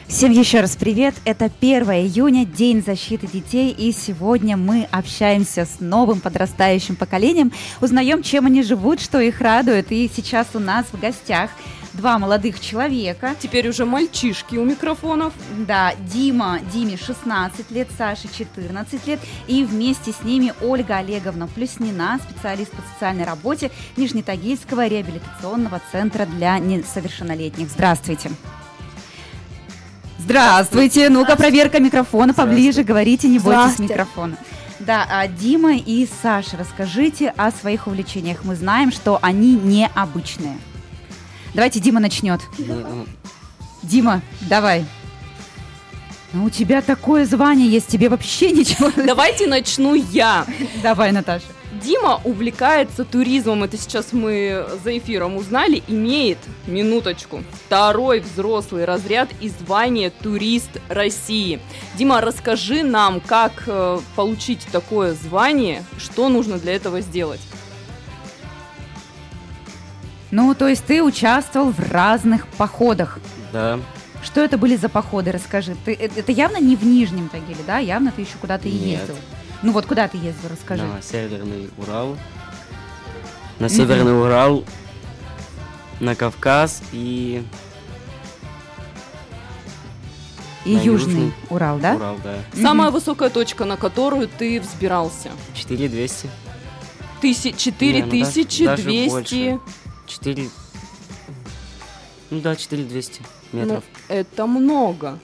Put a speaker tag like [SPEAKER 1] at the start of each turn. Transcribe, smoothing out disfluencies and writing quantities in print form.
[SPEAKER 1] Всем еще раз привет! Это 1 июня, День защиты детей, и сегодня мы общаемся с новым подрастающим поколением, узнаем, чем они живут, что их радует. И сейчас у нас в гостях два молодых человека.
[SPEAKER 2] Теперь уже мальчишки у микрофонов.
[SPEAKER 1] Да, Диме 16 лет, Саше 14 лет, и вместе с ними Ольга Олеговна Плюснина, специалист по социальной работе Нижнетагильского реабилитационного центра для несовершеннолетних. Здравствуйте! Здравствуйте! Ну-ка, проверка микрофона поближе, говорите, не бойтесь микрофона. Да, Дима и Саша, расскажите о своих увлечениях. Мы знаем, что они необычные. Давайте Дима начнет. Дима, давай. Ну, у тебя такое звание есть, тебе вообще ничего.
[SPEAKER 2] Давайте начну я.
[SPEAKER 1] Давай, Наташа.
[SPEAKER 2] Дима увлекается туризмом, это сейчас мы за эфиром узнали, имеет, минуточку, 2-й взрослый разряд и звание «Турист России». Дима, расскажи нам, как получить такое звание, что нужно для этого сделать?
[SPEAKER 1] Ну, то есть ты участвовал в разных походах.
[SPEAKER 3] Да.
[SPEAKER 1] Что это были за походы, расскажи. Это явно не в Нижнем Тагиле, да? Явно ты еще куда-то и ездил. Ну вот куда ты ездил, расскажи.
[SPEAKER 3] На Северный Урал. На Северный Урал, на Кавказ и на
[SPEAKER 1] Южный Урал, да?
[SPEAKER 3] Урал, да.
[SPEAKER 2] Самая высокая точка, на которую ты взбирался?
[SPEAKER 3] 4200.
[SPEAKER 2] 4200.
[SPEAKER 3] 4... Ну да, 4200 метров.
[SPEAKER 2] Ну, это много.